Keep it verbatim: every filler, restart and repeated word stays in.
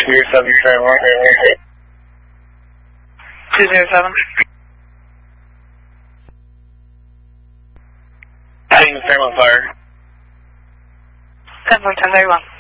two zero seven Fairmont. two zero seven. Adding the Fairmont Fire. ten four ten thirty-one.